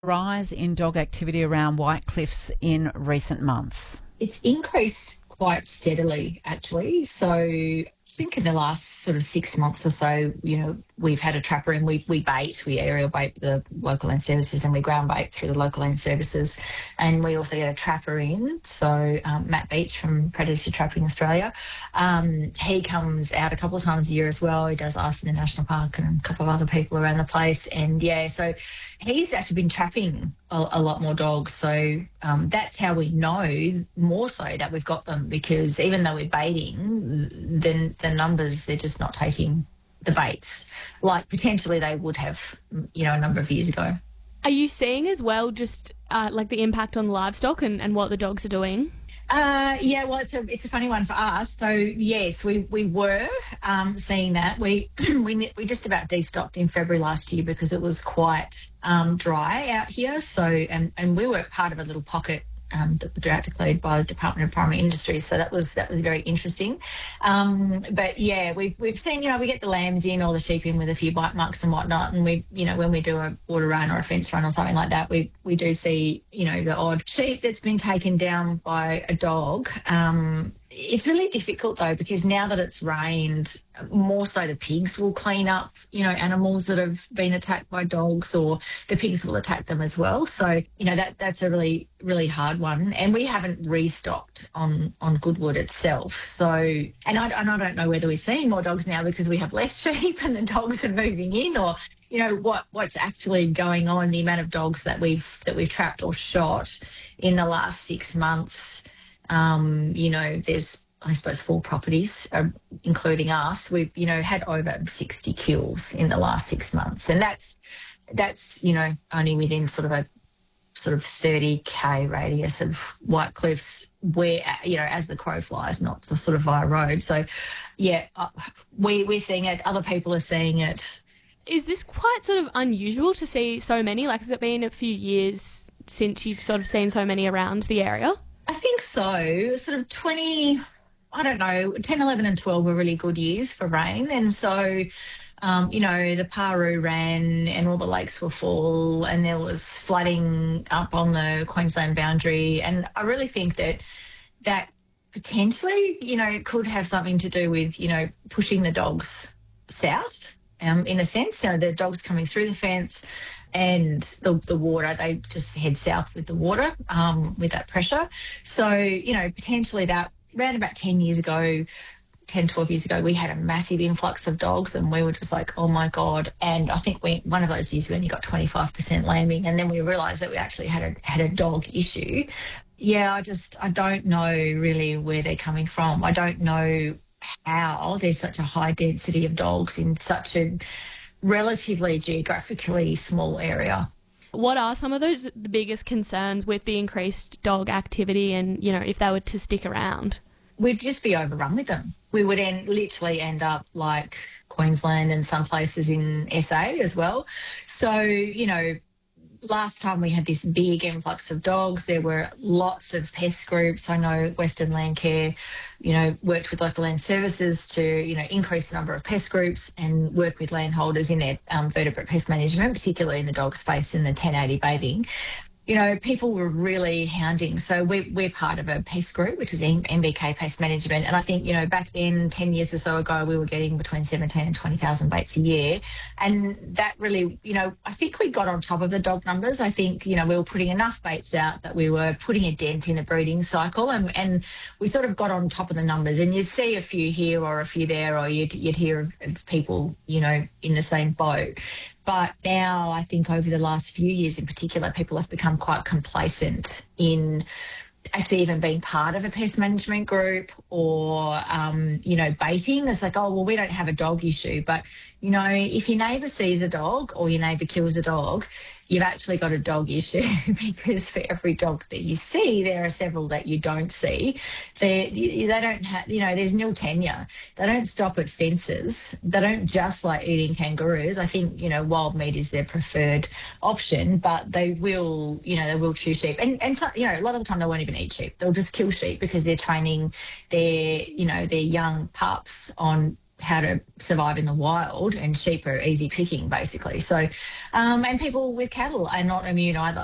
Rise in dog activity around White Cliffs in recent months? It's increased quite steadily, actually. So I think in the last sort of 6 months or so, we've had a trapper in. We aerial bait the local land services and we ground bait through the local land services. And we also get a trapper in. So Matt Beach from Predator Trapping Australia. He comes out a couple of times a year as well. He does us in the National Park and a couple of other people around the place. And yeah, so he's actually been trapping a lot more dogs. So that's how we know more so that we've got them, because even though we're baiting, then the numbers, they're just not taking the baits like potentially they would have, a number of years ago. Are you seeing as well just like the impact on livestock and what the dogs are doing? Yeah, well, it's a funny one for us. So yes, we were seeing that. We just about destocked in February last year because it was quite dry out here. So and we were part of a little pocket that was declared by the Department of Primary Industries. So that was very interesting. But yeah, we've seen, we get the lambs in or the sheep in with a few bite marks and whatnot, and we, when we do a water run or a fence run or something like that, we do see, the odd sheep that's been taken down by a dog. It's really difficult though, because now that it's rained, more so the pigs will clean up, animals that have been attacked by dogs, or the pigs will attack them as well. So, that's a really, really hard one. And we haven't restocked on Goodwood itself. So, and I don't know whether we're seeing more dogs now because we have less sheep and the dogs are moving in, or what's actually going on, the amount of dogs that we've trapped or shot in the last 6 months. There's, I suppose, 4 properties, including us. We've, had over 60 kills in the last 6 months. And that's only within sort of 30K radius of White Cliffs where, as the crow flies, not sort of via road. So, yeah, we're seeing it. Other people are seeing it. Is this quite sort of unusual to see so many? Like, has it been a few years since you've sort of seen so many around the area? I think so. Sort of 10, 11 and 12 were really good years for rain. And so, the Paru ran and all the lakes were full and there was flooding up on the Queensland boundary. And I really think that potentially, could have something to do with, pushing the dogs south, in a sense. The dogs coming through the fence and the water, they just head south with the water, with that pressure. So, potentially that around about 10 years ago, 10, 12 years ago, we had a massive influx of dogs and we were just like, oh my God. And I think one of those years we only got 25% lambing, and then we realised that we actually had a dog issue. Yeah, I don't know really where they're coming from. I don't know how there's such a high density of dogs in such a relatively geographically small area. What are some of the biggest concerns with the increased dog activity and, if they were to stick around? We'd just be overrun with them. We would literally end up like Queensland and some places in SA as well. So, last time we had this big influx of dogs, there were lots of pest groups. I know Western Landcare, worked with local land services to, increase the number of pest groups and work with landholders in their vertebrate pest management, particularly in the dog space in the 1080 bathing. People were really hounding. So we're part of a pest group, which is MBK Pest Management. And I think, back then, 10 years or so ago, we were getting between 17 and 20,000 baits a year. And that really, I think we got on top of the dog numbers. I think, we were putting enough baits out that we were putting a dent in the breeding cycle. And we sort of got on top of the numbers. And you'd see a few here or a few there, or you'd hear of people, in the same boat. But now I think over the last few years in particular, people have become quite complacent in actually even being part of a pest management group or, baiting. It's like, oh, well, we don't have a dog issue. But, if your neighbour sees a dog or your neighbour kills a dog, you've actually got a dog issue because for every dog that you see, there are several that you don't see. They don't have, there's nil tenure. They don't stop at fences. They don't just like eating kangaroos. I think, wild meat is their preferred option, but they will chew sheep. And so, a lot of the time they won't even eat sheep. They'll just kill sheep because they're training their young pups on how to survive in the wild, and sheep are easy picking, basically. So, and people with cattle are not immune either.